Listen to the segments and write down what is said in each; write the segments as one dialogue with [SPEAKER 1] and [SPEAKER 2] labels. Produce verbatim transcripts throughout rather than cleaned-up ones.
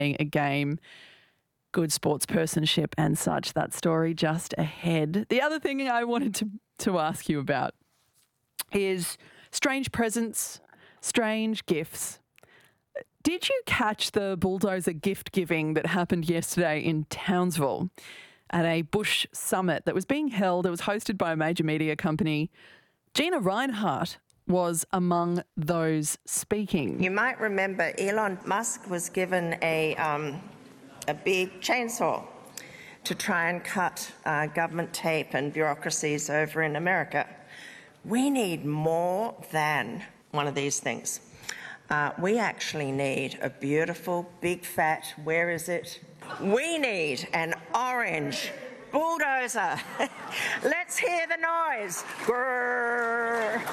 [SPEAKER 1] a game, good sportspersonship and such. That story just ahead. The other thing I wanted to, to ask you about is strange presents, strange gifts. Did you catch the bulldozer gift giving that happened yesterday in Townsville at a Bush summit that was being held? It was hosted by a major media company. Gina Rinehart was among those speaking.
[SPEAKER 2] You might remember Elon Musk was given a, um, a big chainsaw to try and cut uh, government tape and bureaucracies over in America. We need more than one of these things. Uh, we actually need a beautiful, big, fat, where is it? We need an orange bulldozer. Let's hear the noise. Grrr.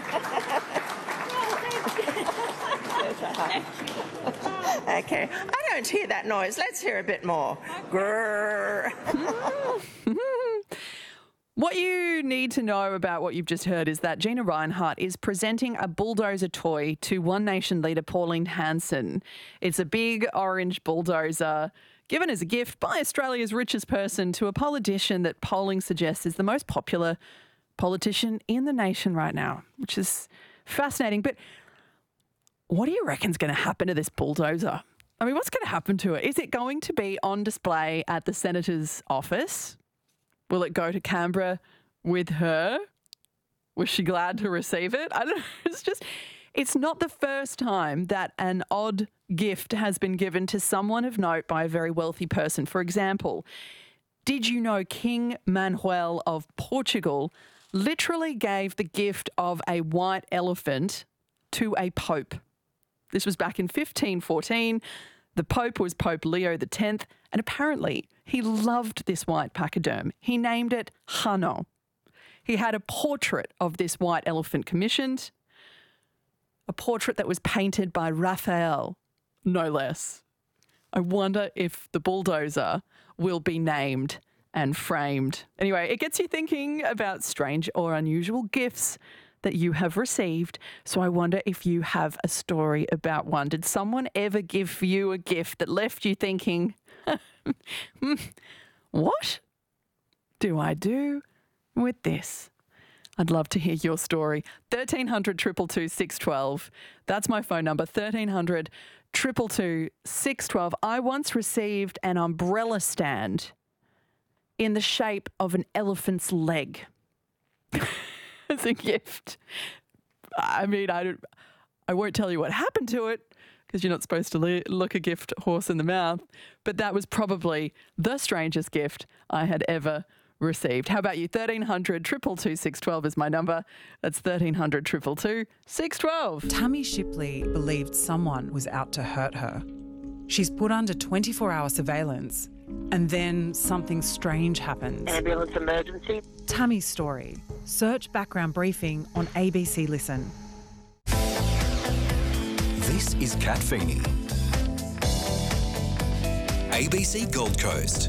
[SPEAKER 2] Okay, I don't hear that noise. Let's hear a bit more. Grrr.
[SPEAKER 1] What you need to know about what you've just heard is that Gina Rinehart is presenting a bulldozer toy to One Nation leader Pauline Hanson. It's a big orange bulldozer given as a gift by Australia's richest person to a politician that polling suggests is the most popular politician in the nation right now, which is fascinating. But what do you reckon is going to happen to this bulldozer? I mean, what's going to happen to it? Is it going to be on display at the Senator's office? Will it go to Canberra with her? Was she glad to receive it? I don't know. It's just, it's not the first time that an odd gift has been given to someone of note by a very wealthy person. For example, did you know King Manuel of Portugal literally gave the gift of a white elephant to a pope? This was back in fifteen fourteen. The Pope was Pope Leo the tenth, and apparently he loved this white pachyderm. He named it Hano. He had a portrait of this white elephant commissioned, a portrait that was painted by Raphael, no less. I wonder if the bulldozer will be named and framed. Anyway, it gets you thinking about strange or unusual gifts that you have received. So I wonder if you have a story about one. Did someone ever give you a gift that left you thinking, what do I do with this? I'd love to hear your story. thirteen hundred, two two two, six one two. That's my phone number, thirteen hundred, two two two, six one two. I once received an umbrella stand in the shape of an elephant's leg as a gift. I mean, I don't, I won't tell you what happened to it because you're not supposed to le- look a gift horse in the mouth, but that was probably the strangest gift I had ever received. How about you? thirteen hundred, two two two, six one two is my number. That's thirteen hundred, two two two, six one two.
[SPEAKER 3] Tammy Shipley believed someone was out to hurt her. She's put under twenty-four hour surveillance, and then something strange happens.
[SPEAKER 4] Ambulance emergency.
[SPEAKER 3] Tammy's story. Search background briefing on A B C Listen.
[SPEAKER 5] This is Kat Feeney. A B C Gold Coast.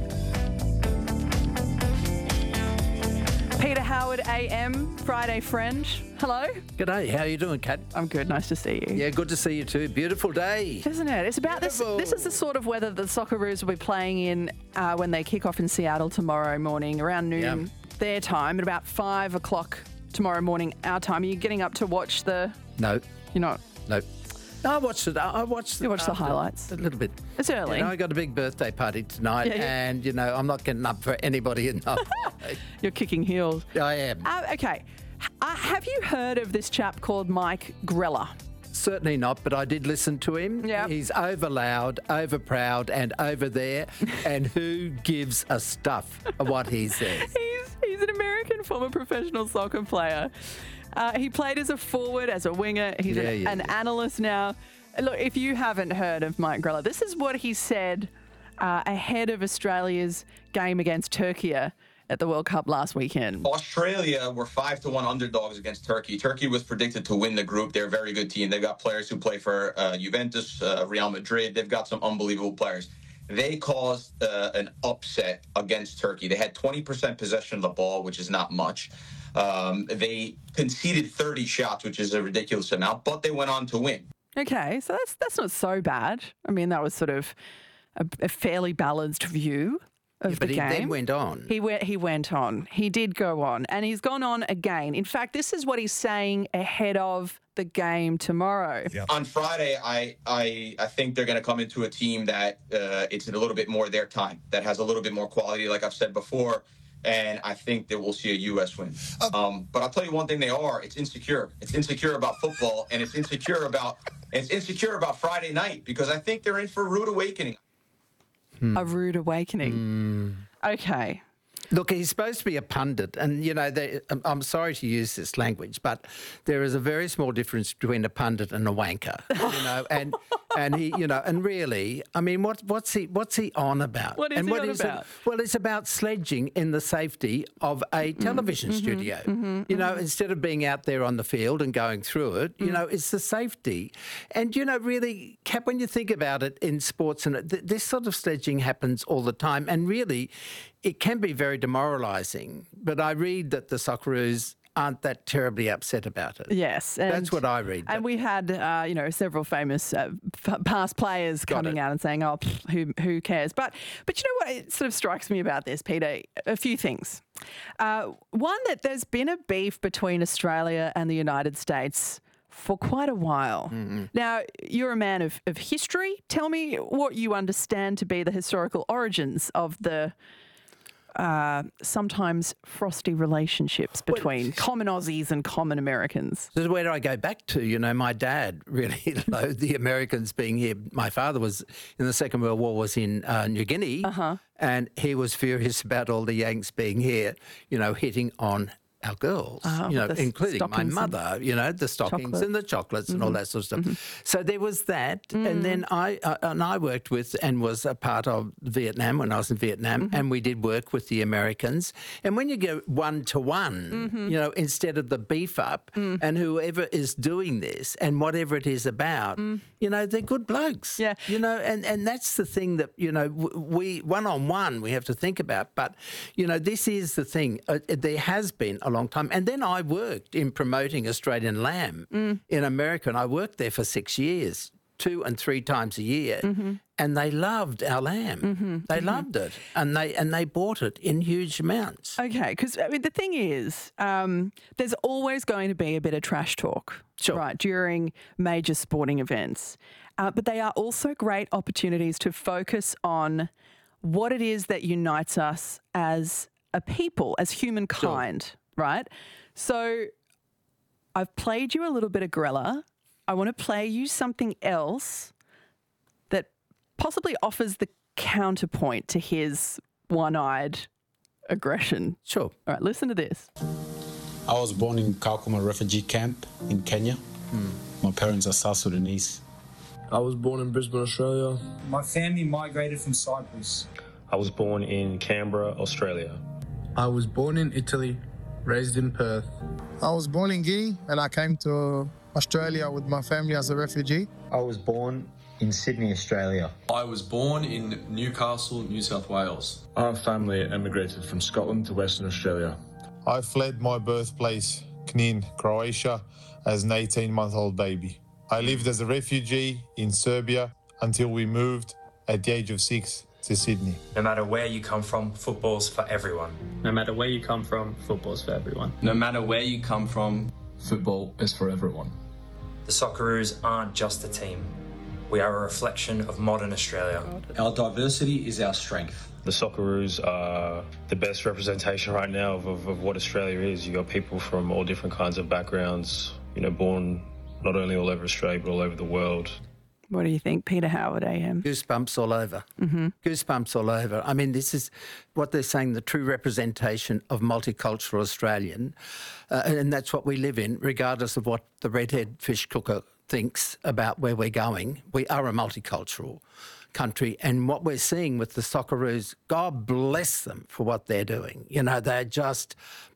[SPEAKER 1] Peter Howard A M, Friday friend. Hello.
[SPEAKER 6] G'day, how are you doing, Kat?
[SPEAKER 1] I'm good, nice to see you.
[SPEAKER 6] Yeah, good to see you too. Beautiful day.
[SPEAKER 1] Isn't it? It's about
[SPEAKER 6] Beautiful.
[SPEAKER 1] this. This is the sort of weather the Socceroos will be playing in uh, when they kick off in Seattle tomorrow morning, around noon
[SPEAKER 6] Yep.
[SPEAKER 1] their time, at about five o'clock tomorrow morning our time. Are you getting up to watch the...
[SPEAKER 6] No,
[SPEAKER 1] You're not...
[SPEAKER 6] no. No, I watched it. I watched.
[SPEAKER 1] You watched the
[SPEAKER 6] after-
[SPEAKER 1] highlights?
[SPEAKER 6] a little bit.
[SPEAKER 1] It's early.
[SPEAKER 6] You know, I got a big birthday party tonight,
[SPEAKER 1] Yeah, yeah.
[SPEAKER 6] and you know, I'm not getting up for anybody in the
[SPEAKER 1] You're kicking heels.
[SPEAKER 6] I am.
[SPEAKER 1] Uh, okay. Uh, have you heard of this chap called Mike Grella?
[SPEAKER 6] Certainly not, but I did listen to him.
[SPEAKER 1] Yeah.
[SPEAKER 6] He's over loud, over proud, and over there. And who gives a stuff of what he says?
[SPEAKER 1] He's he's an American former professional soccer player. Uh, he played as a forward, as a winger. He's
[SPEAKER 6] Yeah,
[SPEAKER 1] an,
[SPEAKER 6] yeah,
[SPEAKER 1] an
[SPEAKER 6] yeah.
[SPEAKER 1] analyst now. Look, if you haven't heard of Mike Grella, this is what he said uh, ahead of Australia's game against Turkey at the World Cup last weekend.
[SPEAKER 7] Australia were five to one underdogs against Turkey. Turkey was predicted to win the group. They're a very good team. They've got players who play for uh, Juventus, uh, Real Madrid. They've got some unbelievable players. They caused uh, an upset against Turkey. They had twenty percent possession of the ball, which is not much. Um, they conceded thirty shots, which is a ridiculous amount, but they went on to win.
[SPEAKER 1] Okay, so that's that's not so bad. I mean, that was sort of a, a fairly balanced view of
[SPEAKER 6] Yeah,
[SPEAKER 1] the
[SPEAKER 6] but he
[SPEAKER 1] game.
[SPEAKER 6] then went on.
[SPEAKER 1] He went, he went on. He did go on. And he's gone on again. In fact, this is what he's saying ahead of the game tomorrow.
[SPEAKER 7] On Friday, I I I think they're going to come into a team that uh, it's a little bit more their time, that has a little bit more quality, like I've said before, and I think that we'll see a U S win. Um, but I'll tell you one thing: they are. It's insecure. It's insecure about football, and it's insecure about it's insecure about Friday night because I think they're in for a rude awakening.
[SPEAKER 1] A rude awakening. Okay.
[SPEAKER 6] Look, he's supposed to be a pundit, and you know, they, I'm- I'm sorry to use this language, but there is a very small difference between a pundit and a wanker. You know, and and he, you know, and really, I mean, what what's he what's he on about?
[SPEAKER 1] What is
[SPEAKER 6] and
[SPEAKER 1] he on
[SPEAKER 6] it-
[SPEAKER 1] about?
[SPEAKER 6] well, it's about sledging in the safety of a television studio. You know, instead of being out there on the field and going through it, you know, it's the safety. And you know, really, Cap, when you think about it in sports, and th- this sort of sledging happens all the time, and really, it can be very demoralising. But I read that the Socceroos aren't that terribly upset about it.
[SPEAKER 1] Yes. And,
[SPEAKER 6] That's what I read.
[SPEAKER 1] And we had, uh, you know, several famous uh, f- past players
[SPEAKER 6] Got
[SPEAKER 1] coming
[SPEAKER 6] it.
[SPEAKER 1] out and saying, oh, pff, who, who cares? But, but you know what it sort of strikes me about this, Peter? A few things. Uh, one, that there's been a beef between Australia and the United States for quite a while. Now, you're a man of, of history. Tell me what you understand to be the historical origins of the uh, sometimes frosty relationships between common Aussies and common Americans.
[SPEAKER 6] This is where I go back to. You know, my dad really loathed the Americans being here. My father was in the Second World War, was in uh, New Guinea,
[SPEAKER 1] Uh-huh.
[SPEAKER 6] and he was furious about all the Yanks being here, you know, hitting on our girls,
[SPEAKER 1] Ah,
[SPEAKER 6] you know,
[SPEAKER 1] the
[SPEAKER 6] including my
[SPEAKER 1] stockings and
[SPEAKER 6] mother, you know, the stockings
[SPEAKER 1] chocolate.
[SPEAKER 6] and the chocolates and all that sort of stuff. So there was that. And then I uh, and I worked with and was a part of Vietnam when I was in Vietnam, and we did work with the Americans. And when you go one to one, you know, instead of the beef up and whoever is doing this and whatever it is about, you know, they're good blokes.
[SPEAKER 1] Yeah.
[SPEAKER 6] You know, and, and that's the thing that, you know, w- we one on one we have to think about. But, you know, this is the thing. Uh, there has been a long time. And then I worked in promoting Australian lamb in America, and I worked there for six years, two and three times a year. And they loved our lamb. They loved it. And they and they bought it in huge amounts.
[SPEAKER 1] Okay, because I mean, the thing is, um, there's always going to be a bit of trash talk,
[SPEAKER 6] Sure.
[SPEAKER 1] right, during major sporting events. Uh, but they are also great opportunities to focus on what it is that unites us as a people, as humankind, right? So I've played you a little bit of Grella. I want to play you something else that possibly offers the counterpoint to his one-eyed aggression.
[SPEAKER 6] Sure.
[SPEAKER 1] All right, listen to this.
[SPEAKER 4] I was born in Kakuma refugee camp in Kenya. My parents are South Sudanese.
[SPEAKER 8] I was born in Brisbane, Australia.
[SPEAKER 9] My family migrated from Cyprus.
[SPEAKER 8] I was born in Canberra, Australia.
[SPEAKER 10] I was born in Italy, raised in Perth.
[SPEAKER 11] I was born in Guinea and I came to Australia with my family as a refugee.
[SPEAKER 12] I was born in Sydney, Australia.
[SPEAKER 13] I was born in Newcastle, New South Wales.
[SPEAKER 8] Our family emigrated from Scotland to Western Australia.
[SPEAKER 14] I fled my birthplace, Knin, Croatia, as an eighteen-month-old baby. I lived as a refugee in Serbia until we moved at the age of six to Sydney.
[SPEAKER 15] No matter where you come from, football's for everyone.
[SPEAKER 16] No matter where you come from, football's for everyone.
[SPEAKER 13] No matter where you come from, football is for everyone.
[SPEAKER 15] The Socceroos aren't just a team. We are a reflection of modern Australia.
[SPEAKER 12] Our diversity is our strength.
[SPEAKER 8] The Socceroos are the best representation right now of, of, of what Australia is. You got people from all different kinds of backgrounds, you know, born not only all over Australia, but all over the world.
[SPEAKER 1] What do you think, Peter Howard, A M?
[SPEAKER 6] Goosebumps all over. Mm-hmm. Goosebumps all over. I mean, this is what they're saying, the true representation of multicultural Australian. Uh, and that's what we live in, regardless of what the redhead fish cooker thinks about where we're going. We are a multicultural country. And what we're seeing with the Socceroos, God bless them for what they're doing. You know, they're just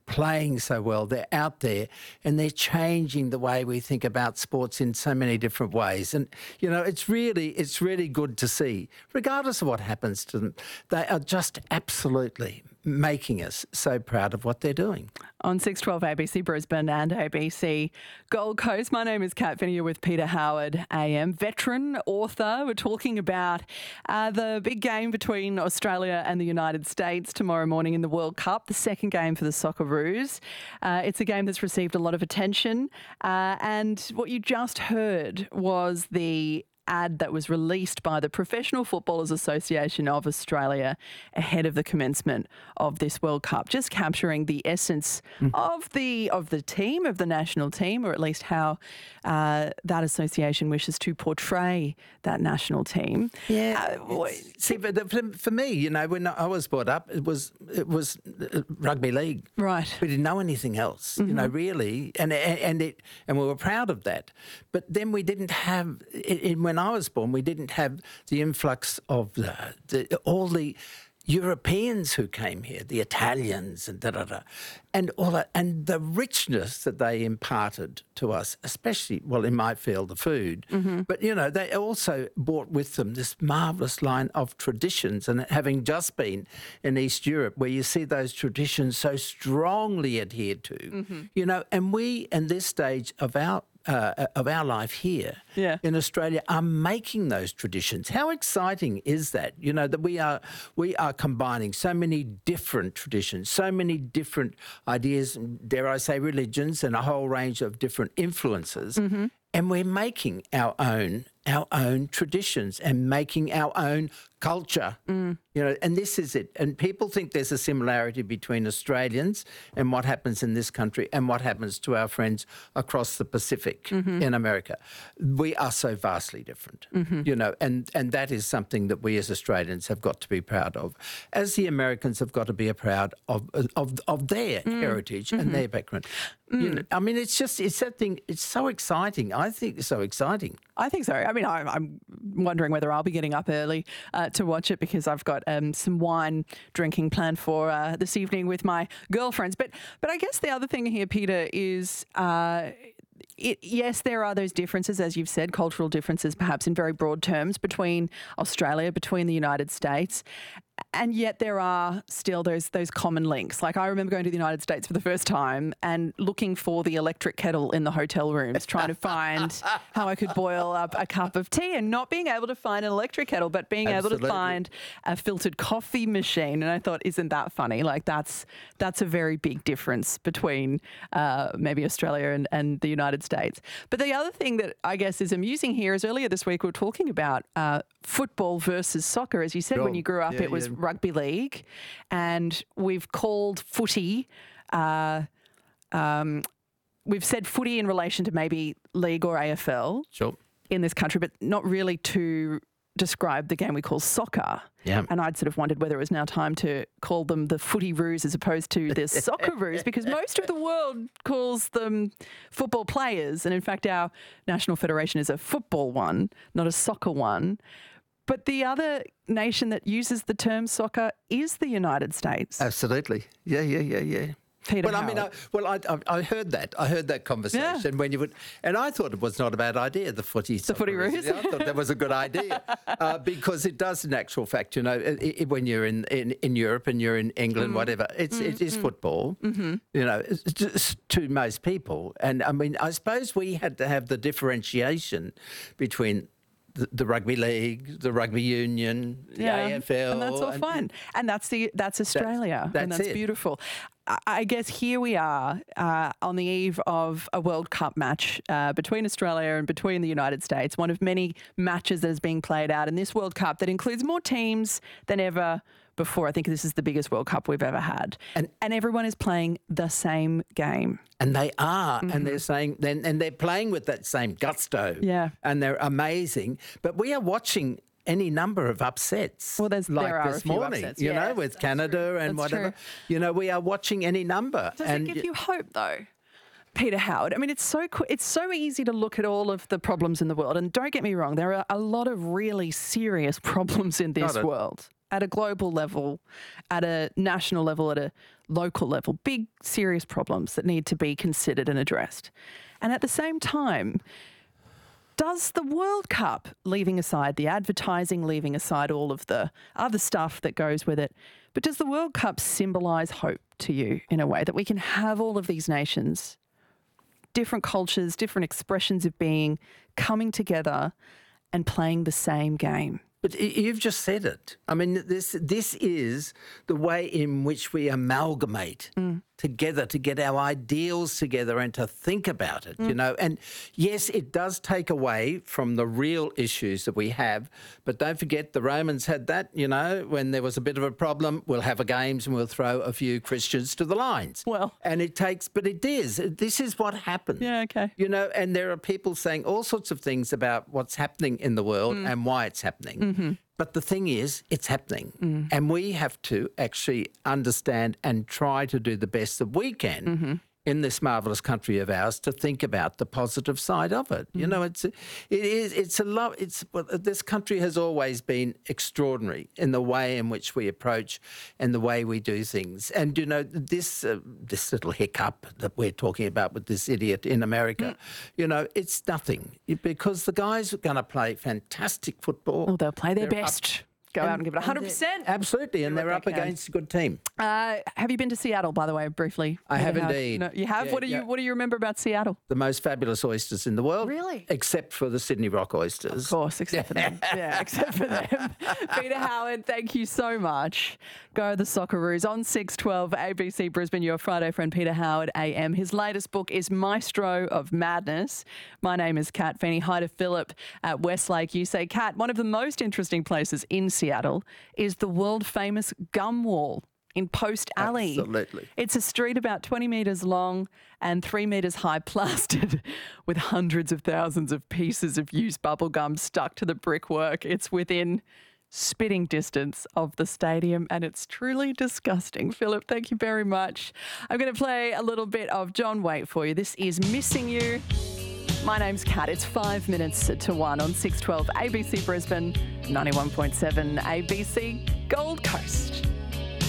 [SPEAKER 6] playing so well. They're out there and they're changing the way we think about sports in so many different ways. And, you know, it's really, it's really good to see, regardless of what happens to them, they are just absolutely making us so proud of what they're doing.
[SPEAKER 1] On six twelve A B C Brisbane and A B C Gold Coast, my name is Kat Finney with Peter Howard A M, veteran author. We're talking about uh, the big game between Australia and the United States tomorrow morning in the World Cup, the second game for the Socceroos. Uh, it's a game that's received a lot of attention. Uh, and what you just heard was the ad that was released by the Professional Footballers Association of Australia ahead of the commencement of this World Cup, just capturing the essence mm. of the of the team, of the national team, or at least how uh, that association wishes to portray that national team.
[SPEAKER 6] Yeah. Uh, see, but the, for me, you know, when I was brought up, it was it was rugby league.
[SPEAKER 1] Right.
[SPEAKER 6] We didn't know anything else, mm-hmm. you know, really, and and it and we were proud of that. But then we didn't have it, it, when I was born, we didn't have the influx of the, the, all the Europeans who came here, the Italians and da da da, and all that, and the richness that they imparted to us, especially, well, in my field, the food. Mm-hmm. But, you know, they also brought with them this marvellous line of traditions. And having just been in East Europe, where you see those traditions so strongly adhered to, mm-hmm. you know, and we, in this stage of our Uh, of our life here
[SPEAKER 1] yeah.
[SPEAKER 6] in Australia are making those traditions. How exciting is that? You know, that we are we are combining so many different traditions, so many different ideas, dare I say religions, and a whole range of different influences. Mm-hmm. And we're making our own our own traditions and making our own culture. Mm. You know, and this is it. And people think there's a similarity between Australians and what happens in this country and what happens to our friends across the Pacific mm-hmm. in America. We are so vastly different, mm-hmm. you know, and, and that is something that we as Australians have got to be proud of, as the Americans have got to be proud of of, of their mm. heritage mm-hmm. and their background. Mm. You know, I mean, it's just, it's that thing, it's so exciting. I think it's so exciting.
[SPEAKER 1] I think so. I mean, I'm, I'm wondering whether I'll be getting up early uh, to watch it because I've got um, some wine drinking planned for uh, this evening with my girlfriends. But but I guess the other thing here, Peter, is uh, it, yes, there are those differences, as you've said, cultural differences, perhaps in very broad terms, between Australia, between the United States. And yet there are still those those common links. Like I remember going to the United States for the first time and looking for the electric kettle in the hotel rooms, trying to find how I could boil up a cup of tea and not being able to find an electric kettle, but being Absolutely. able to find a filtered coffee machine. And I thought, isn't that funny? Like that's that's a very big difference between uh, maybe Australia and, and the United States. But the other thing that I guess is amusing here is earlier this week we were talking about uh, football versus soccer. As you said, sure. when you grew up, yeah, it was yeah. rugby league, and we've called footy, uh, um, we've said footy in relation to maybe league or A F L
[SPEAKER 6] sure.
[SPEAKER 1] in this country, but not really to describe the game we call soccer.
[SPEAKER 6] Yeah.
[SPEAKER 1] And I'd sort of wondered whether it was now time to call them the footy-roos as opposed to the Socceroos, because most of the world calls them football players. And in fact, our national federation is a football one, not a soccer one. But the other nation that uses the term soccer is the United States.
[SPEAKER 6] Absolutely. Yeah, yeah, yeah, yeah.
[SPEAKER 1] Peter
[SPEAKER 6] well,
[SPEAKER 1] Howard.
[SPEAKER 6] I mean, I, well, I, I, I heard that. I heard that conversation
[SPEAKER 1] yeah.
[SPEAKER 6] when you would, and I thought it was not a bad idea. The footy,
[SPEAKER 1] the footy-roos.
[SPEAKER 6] I thought that was a good idea uh, because it does, in actual fact, you know, it, it, when you're in, in, in Europe and you're in England, mm. whatever, it's mm, it is mm. football. Mm-hmm. You know, it's just to most people, and I mean, I suppose we had to have the differentiation between The, the rugby league, the rugby union, the
[SPEAKER 1] yeah,
[SPEAKER 6] A F L,
[SPEAKER 1] and that's all and, fine. And that's the that's Australia,
[SPEAKER 6] that's, that's
[SPEAKER 1] and that's
[SPEAKER 6] it.
[SPEAKER 1] beautiful. I, I guess here we are uh, on the eve of a World Cup match uh, between Australia and between the United States. One of many matches that is being played out in this World Cup that includes more teams than ever before. I think this is the biggest World Cup we've ever had, and and everyone is playing the same game.
[SPEAKER 6] And they are, mm-hmm. and they're saying, then, and they're playing with that same gusto.
[SPEAKER 1] Yeah.
[SPEAKER 6] And they're amazing. But we are watching any number of upsets.
[SPEAKER 1] Well, there's
[SPEAKER 6] like
[SPEAKER 1] there are
[SPEAKER 6] this
[SPEAKER 1] a few
[SPEAKER 6] morning,
[SPEAKER 1] upsets.
[SPEAKER 6] you
[SPEAKER 1] yes,
[SPEAKER 6] know, with Canada
[SPEAKER 1] true.
[SPEAKER 6] and
[SPEAKER 1] that's
[SPEAKER 6] whatever.
[SPEAKER 1] True.
[SPEAKER 6] You know, we are watching any number.
[SPEAKER 1] Does
[SPEAKER 6] and
[SPEAKER 1] it give you hope, though? Peter Howard. I mean, it's so it's so easy to look at all of the problems in the world, and don't get me wrong, there are a lot of really serious problems in this
[SPEAKER 6] Not a,
[SPEAKER 1] world. at a global level, at a national level, at a local level. Big, serious problems that need to be considered and addressed. And at the same time, does the World Cup, leaving aside the advertising, leaving aside all of the other stuff that goes with it, but does the World Cup symbolise hope to you in a way that we can have all of these nations, different cultures, different expressions of being, coming together and playing the same game?
[SPEAKER 6] But you've just said it. I mean, this this is the way in which we amalgamate mm. together to get our ideals together and to think about it, mm. you know. And yes, it does take away from the real issues that we have. But don't forget, the Romans had that, you know, when there was a bit of a problem, we'll have a games and we'll throw a few Christians to the lions.
[SPEAKER 1] Well.
[SPEAKER 6] And it takes, but it is. This is what happens.
[SPEAKER 1] Yeah, okay.
[SPEAKER 6] You know, and there are people saying all sorts of things about what's happening in the world mm. and why it's happening.
[SPEAKER 1] Mm-hmm.
[SPEAKER 6] But the thing is, it's happening.
[SPEAKER 1] Mm.
[SPEAKER 6] And we have to actually understand and try to do the best that we can
[SPEAKER 1] mm-hmm.
[SPEAKER 6] in this marvellous country of ours to think about the positive side of it. Mm. You know, it's it is it's a love. It's well, this country has always been extraordinary in the way in which we approach and the way we do things. And you know, this uh, this little hiccup that we're talking about with this idiot in America, mm. you know, it's nothing because the guys are going to play fantastic football.
[SPEAKER 1] Oh, they'll play their
[SPEAKER 6] They're
[SPEAKER 1] best.
[SPEAKER 6] Up,
[SPEAKER 1] Go
[SPEAKER 6] and,
[SPEAKER 1] out and give it one hundred percent.
[SPEAKER 6] Absolutely, and they're up against a good team.
[SPEAKER 1] Uh, have you been to Seattle, by the way, briefly?
[SPEAKER 6] I have
[SPEAKER 1] have,
[SPEAKER 6] indeed.
[SPEAKER 1] No, you have?
[SPEAKER 6] Yeah,
[SPEAKER 1] what do you
[SPEAKER 6] yeah.
[SPEAKER 1] What do you remember about Seattle?
[SPEAKER 6] The most fabulous oysters in the world.
[SPEAKER 1] Really?
[SPEAKER 6] Except for the Sydney Rock oysters.
[SPEAKER 1] Of course, except for them. Yeah, except for them. Peter Howard, thank you so much. Go the Socceroos on six twelve A B C Brisbane, your Friday friend Peter Howard A M. His latest book is Maestro of Madness. My name is Kat Feeney. Hi to Philip at Westlake. You say, Kat, one of the most interesting places in Seattle is the world-famous Gum Wall in Post Alley.
[SPEAKER 6] Absolutely.
[SPEAKER 1] It's a street about twenty metres long and three metres high, plastered with hundreds of thousands of pieces of used bubble gum stuck to the brickwork. It's within spitting distance of the stadium and it's truly disgusting. Philip, thank you very much. I'm going to play a little bit of John Waite for you. This is Missing You. My name's Kat. It's five minutes to one on six twelve A B C Brisbane, ninety-one point seven A B C Gold Coast.